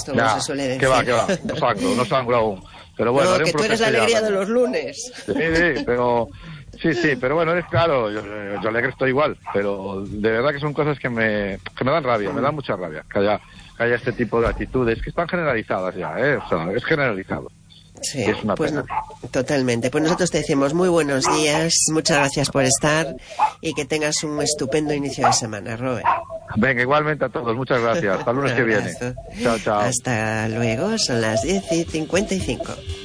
esto, como se suele decir. Que va, no sangro aún. Pero bueno, no, que tú eres la alegría de los lunes. Sí, pero bueno, es claro, yo alegre estoy igual, pero de verdad que son cosas que me dan rabia, me dan mucha rabia, que haya este tipo de actitudes que están generalizadas ya, o sea, es generalizado. Sí, es una pues pena. Totalmente. Pues nosotros te decimos muy buenos días, muchas gracias por estar y que tengas un estupendo inicio de semana, Robert. Venga, igualmente a todos, muchas gracias. Hasta el lunes que viene. Chao, chao. Hasta luego, son las 10:55.